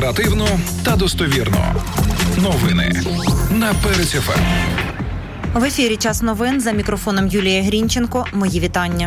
Оперативно та достовірно. Новини на Перець ФМ. В ефірі «Час новин», за мікрофоном Юлія Грінченко. Мої вітання.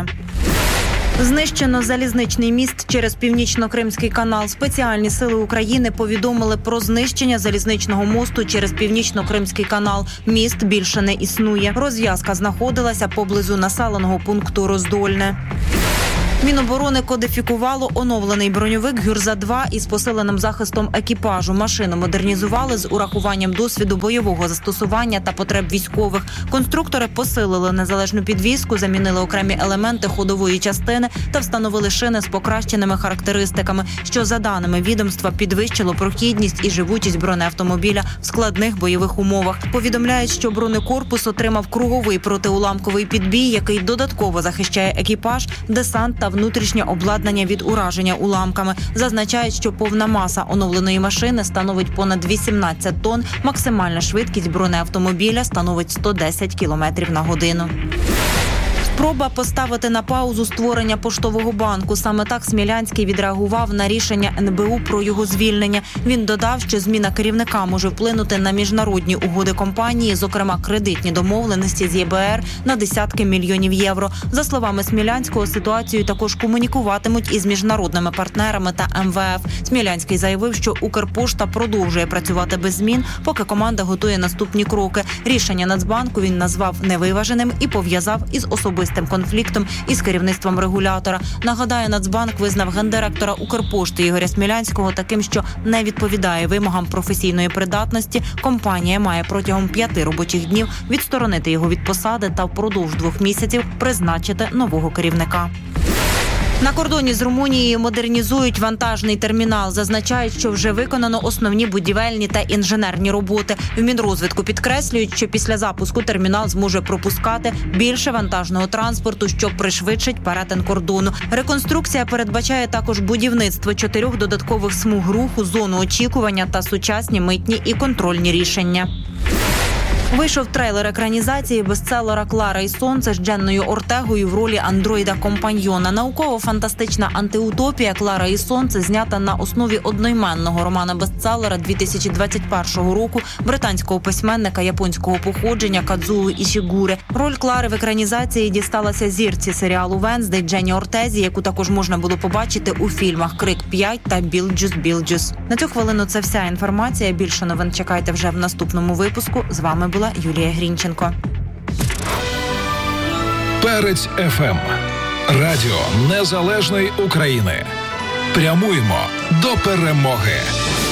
Знищено залізничний міст через Північно-Кримський канал. Спеціальні сили України повідомили про знищення залізничного мосту через Північно-Кримський канал. Міст більше не існує. Розв'язка знаходилася поблизу населеного пункту Роздольне. Міноборони кодифікувало оновлений броньовик «Гюрза-2» із посиленим захистом екіпажу. Машину модернізували з урахуванням досвіду бойового застосування та потреб військових. Конструктори посилили незалежну підвіску, замінили окремі елементи ходової частини та встановили шини з покращеними характеристиками, що, за даними відомства, підвищило прохідність і живучість бронеавтомобіля в складних бойових умовах. Повідомляють, що бронекорпус отримав круговий протиуламковий підбій, який додатково захищає екіпаж, десант та внутрішнє обладнання від ураження уламками. Зазначають, що повна маса оновленої машини становить понад 18 тонн, максимальна швидкість бронеавтомобіля становить 110 км на годину. Спроба поставити на паузу створення поштового банку. Саме так Смілянський відреагував на рішення НБУ про його звільнення. Він додав, що зміна керівника може вплинути на міжнародні угоди компанії, зокрема кредитні домовленості з ЄБР на десятки мільйонів євро. За словами Смілянського, ситуацію також комунікуватимуть із міжнародними партнерами та МВФ. Смілянський заявив, що Укрпошта продовжує працювати без змін, поки команда готує наступні кроки. Рішення Нацбанку він назвав невиваженим і пов'язав із особистим конфліктом із керівництвом регулятора. Нагадаю, Нацбанк визнав гендиректора Укрпошти Ігоря Смілянського таким, що не відповідає вимогам професійної придатності. Компанія має протягом 5 робочих днів відсторонити його від посади та впродовж 2 місяців призначити нового керівника. На кордоні з Румунією модернізують вантажний термінал. Зазначають, що вже виконано основні будівельні та інженерні роботи. В Мінрозвитку підкреслюють, що після запуску термінал зможе пропускати більше вантажного транспорту, що пришвидшить перетин кордону. Реконструкція передбачає також будівництво 4 додаткових смуг руху, зону очікування та сучасні митні і контрольні рішення. Вийшов трейлер екранізації бестселера «Клара і сонце» з Дженною Ортегою в ролі андроїда-компаньйона. Науково-фантастична антиутопія «Клара і сонце» знята на основі одноіменного романа-бестселера 2021 року британського письменника японського походження Кадзуо Ішігури. Роль Клари в екранізації дісталася зірці серіалу «Венсдей» Дженні Ортезі, яку також можна було побачити у фільмах «Крик 5» та «Білджус». На цю хвилину це вся інформація. Більше новин чекайте вже в наступному випуску. З вами була Юлія Грінченко. Перець ФМ. Радіо Незалежної України. Прямуємо до перемоги.